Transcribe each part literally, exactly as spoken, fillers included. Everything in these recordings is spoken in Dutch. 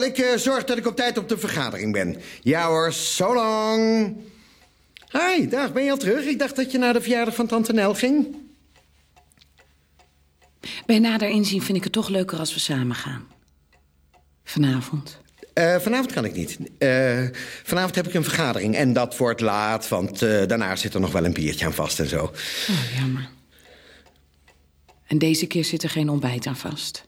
Ik uh, zorg dat ik op tijd op de vergadering ben. Ja hoor, so long. Hi, dag, ben je al terug? Ik dacht dat je naar de verjaardag van tante Nel ging. Bij nader inzien vind ik het toch leuker als we samen gaan. Vanavond. Uh, vanavond kan ik niet. Uh, vanavond heb ik een vergadering en dat wordt laat, want uh, daarna zit er nog wel een biertje aan vast en zo. Oh, jammer. En deze keer zit er geen ontbijt aan vast.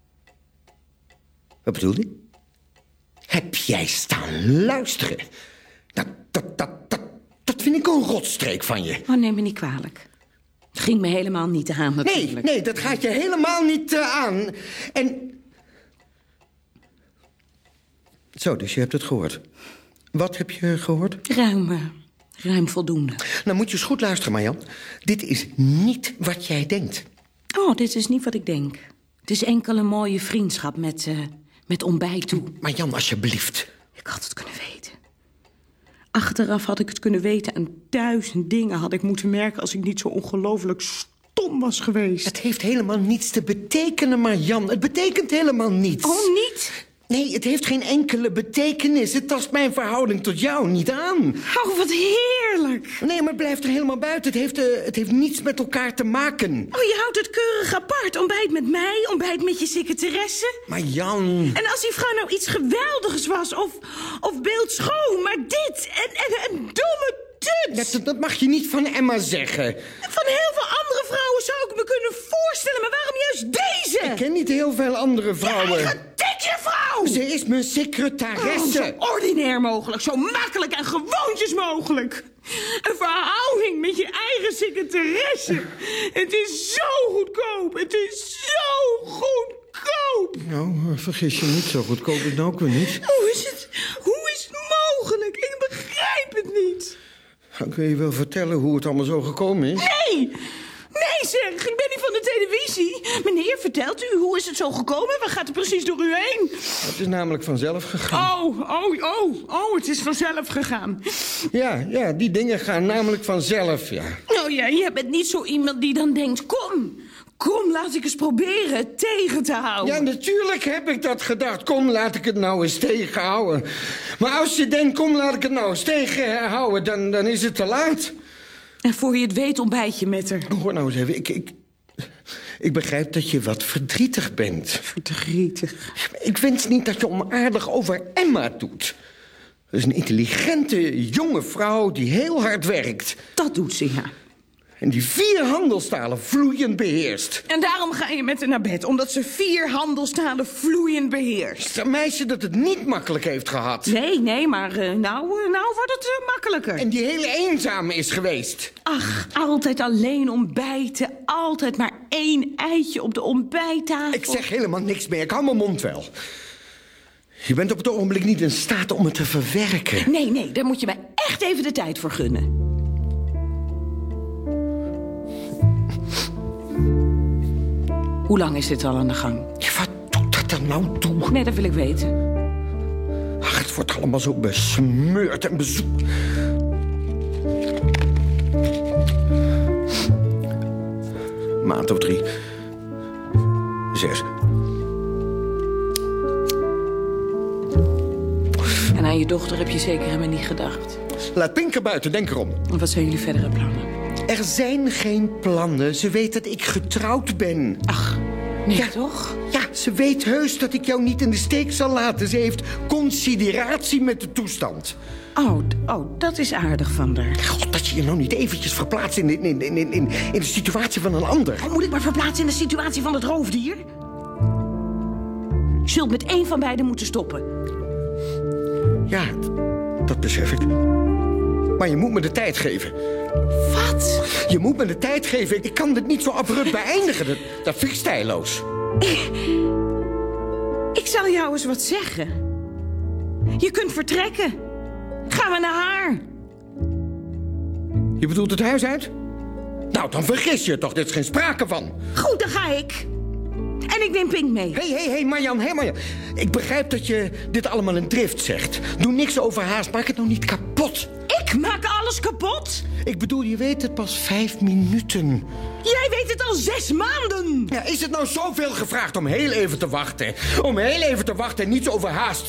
Wat bedoel je? Heb jij staan luisteren? Dat, dat, dat, dat, dat vind ik een rotstreek van je. Oh, neem me niet kwalijk. Het ging me helemaal niet aan, natuurlijk. Nee, nee, dat gaat je helemaal niet uh, aan. En... Zo, dus je hebt het gehoord. Wat heb je gehoord? Ruim, uh, ruim voldoende. Nou, moet je eens goed luisteren, Marjan. Dit is niet wat jij denkt. Oh, dit is niet wat ik denk. Het is enkel een mooie vriendschap met, uh, met ontbijt toe. Marjan, alsjeblieft. Ik had het kunnen weten. Achteraf had ik het kunnen weten en duizend dingen had ik moeten merken als ik niet zo ongelooflijk stom was geweest. Het heeft helemaal niets te betekenen, Marjan. Het betekent helemaal niets. Oh, niet? Nee, het heeft geen enkele betekenis. Het tast mijn verhouding tot jou niet aan. Oh, wat heerlijk. Nee, maar het blijft er helemaal buiten. Het heeft, uh, het heeft niets met elkaar te maken. Oh, je houdt het keurig apart. Ontbijt met mij, ontbijt met je secretaresse. Maar Jan... En als die vrouw nou iets geweldigs was, of, of beeldschoon, maar dit, en, en, en domme tut. Dat, dat mag je niet van Emma zeggen. Van heel veel andere vrouwen zou ik me kunnen voorstellen, maar waarom juist deze? Ik ken niet heel veel andere vrouwen. Je eigen dikke vrouw! Ze is mijn secretaresse. Oh, zo ordinair mogelijk, zo makkelijk en gewoontjes mogelijk. Een verhouding met je eigen secretaresse. Het is zo goedkoop, het is zo goedkoop. Nou, vergis je niet, zo goedkoop is het ook weer niet. Hoe is het, hoe is het mogelijk? Ik begrijp het niet. Dan kun je wel vertellen hoe het allemaal zo gekomen is? Nee! Nee zeg, ik ben niet van de televisie. Meneer, vertelt u, hoe is het zo gekomen? Waar gaat het precies door u heen? Het is namelijk vanzelf gegaan. Oh, oh, oh, oh, het is vanzelf gegaan. Ja, ja, die dingen gaan namelijk vanzelf, ja. Nou ja, je bent niet zo iemand die dan denkt, kom... Kom, laat ik eens proberen het tegen te houden. Ja, natuurlijk heb ik dat gedacht. Kom, laat ik het nou eens tegenhouden. Maar als je denkt, kom, laat ik het nou eens tegenhouden... dan, dan is het te laat. En voor je het weet ontbijt je met haar. Hoor nou eens even, ik, ik, ik begrijp dat je wat verdrietig bent. Verdrietig? Ik wens niet dat je onaardig over Emma doet. Dat is een intelligente, jonge vrouw die heel hard werkt. Dat doet ze, ja. En die vier handelstalen vloeiend beheerst. En daarom ga je met haar naar bed, omdat ze vier handelstalen vloeiend beheerst. Een meisje dat het niet makkelijk heeft gehad. Nee, nee, maar uh, nou, uh, nou wordt het uh, makkelijker. En die hele eenzame is geweest. Ach, altijd alleen ontbijten. Altijd maar één eitje op de ontbijttafel. Ik zeg helemaal niks meer, ik hou mijn mond wel. Je bent op het ogenblik niet in staat om het te verwerken. Nee, nee, daar moet je mij echt even de tijd voor gunnen. Hoe lang is dit al aan de gang? Ja, wat doet dat er nou toe? Nee, dat wil ik weten. Ach, het wordt allemaal zo besmeurd en bezoekt. Maand of drie. Zes. En aan je dochter heb je zeker helemaal niet gedacht. Laat Pinker buiten, denk erom. En wat zijn jullie verdere plannen? Er zijn geen plannen. Ze weet dat ik getrouwd ben. Ach, nee, ja, toch? Ja, ze weet heus dat ik jou niet in de steek zal laten. Ze heeft consideratie met de toestand. Oh, oh, dat is aardig van haar. God, dat je je nou niet eventjes verplaatst in, in, in, in, in, in de situatie van een ander. Oh, moet ik maar verplaatsen in de situatie van het roofdier? Je zult met één van beiden moeten stoppen. Ja, dat besef ik. Maar je moet me de tijd geven. Wat? Je moet me de tijd geven. Ik kan dit niet zo abrupt beëindigen. Dat, dat vind ik stijloos. Ik, ik zal jou eens wat zeggen. Je kunt vertrekken. Gaan we naar haar. Je bedoelt het huis uit? Nou, dan vergis je toch. Dit is geen sprake van. Goed, dan ga ik. En ik neem Pink mee. Hé, hé, hé, Marjan, hé, Marjan. Ik begrijp dat je dit allemaal in drift zegt. Doe niks overhaast, maak het nou niet kapot. Ik maak alles kapot? Ik bedoel, je weet het pas vijf minuten. Jij weet het al zes maanden. Ja, is het nou zoveel gevraagd om heel even te wachten? Om heel even te wachten en niets overhaast